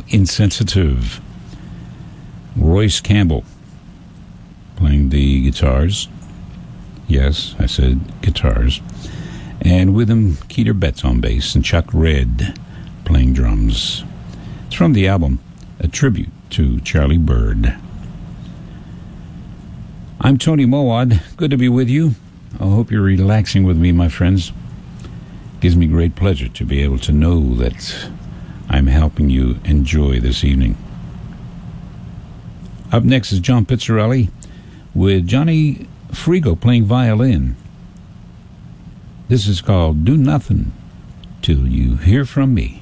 Insensitive. Royce Campbell playing the guitars. Yes, I said guitars. And with him, Keter Betts on bass and Chuck Red playing drums. It's from the album A Tribute to Charlie Bird. I'm Tony Mowad. Good to be with you. I hope you're relaxing with me, my friends. Gives me great pleasure to be able to know that I'm helping you enjoy this evening. Up next is John Pizzarelli with Johnny Frigo playing violin. This is called Do Nothing Till You Hear From Me.